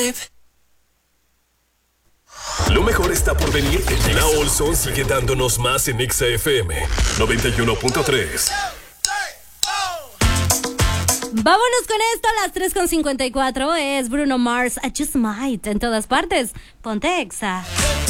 Lo mejor está por venir. La Olson sigue dándonos más en Exa FM 91.3. Vámonos con esto a las 3:54. Es Bruno Mars, I Just Might, en todas partes. Ponte Exa.